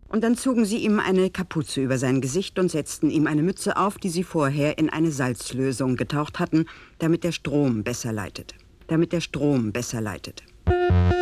Und dann zogen sie ihm eine Kapuze über sein Gesicht und setzten ihm eine Mütze auf, die sie vorher in eine Salzlösung getaucht hatten, damit der Strom besser leitete.